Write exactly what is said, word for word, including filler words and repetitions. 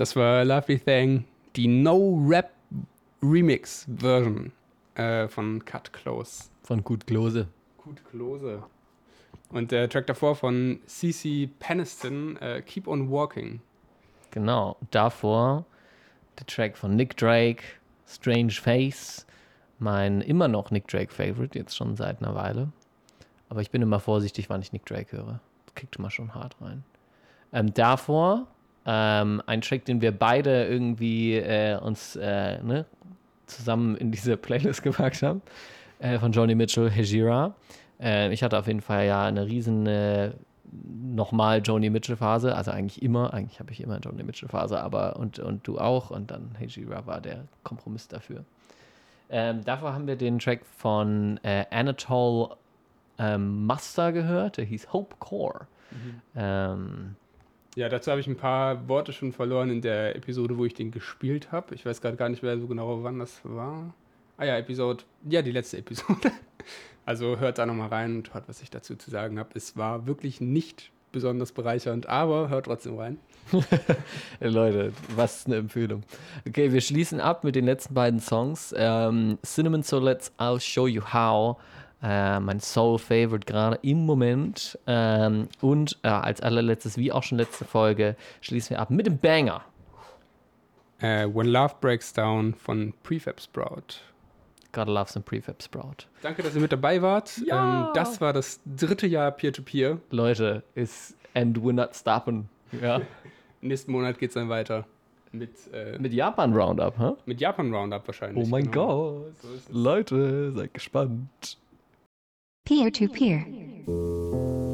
Das war Lovely Thing, die No-Rap-Remix-Version äh, von Cut Close. Von Gut Klose. Gut Klose. Und der Track davor von C C Peniston, äh, Keep on Walking. Genau. Davor der Track von Nick Drake, Strange Face. Mein immer noch Nick Drake-Favorite, jetzt schon seit einer Weile. Aber ich bin immer vorsichtig, wann ich Nick Drake höre. Das kickt immer schon hart rein. Ähm, davor ähm, ein Track, den wir beide irgendwie äh, uns äh, ne, zusammen in diese Playlist gepackt haben, äh, von Joni Mitchell, Hejira. Äh, ich hatte auf jeden Fall ja eine riesen äh, nochmal Joni Mitchell-Phase, also eigentlich immer, eigentlich habe ich immer eine Joni Mitchell-Phase, aber und, und du auch, und dann Hejira war der Kompromiss dafür. Ähm, davor haben wir den Track von äh, Anatole ähm, Muster gehört, der hieß Hope Core. Mhm. Ähm, ja, dazu habe ich ein paar Worte schon verloren in der Episode, wo ich den gespielt habe. Ich weiß gerade gar nicht mehr so genau, wann das war. Ah ja, Episode, ja, die letzte Episode. Also hört da nochmal rein und hört, was ich dazu zu sagen habe. Es war wirklich nicht besonders bereichernd, aber hört trotzdem rein. Leute, was eine Empfehlung. Okay, wir schließen ab mit den letzten beiden Songs. Ähm, Cinnamon Solets, I'll Show You How. Äh, mein Soul-Favorite gerade im Moment. Ähm, und äh, als allerletztes, wie auch schon letzte Folge, schließen wir ab mit dem Banger. Äh, When Love Breaks Down von Prefab Sprout. Gotta love some Prefab Sprout. Danke, dass ihr mit dabei wart. Ja. Ähm, das war das dritte Jahr Peer-to-Peer. Leute, ist and we're not stopping. Ja. Nächsten Monat geht's dann weiter. Mit, äh, mit Japan Roundup, hä? Mit Japan Roundup wahrscheinlich. Oh mein genau. Gott. So Leute, seid gespannt. Peer-to-Peer.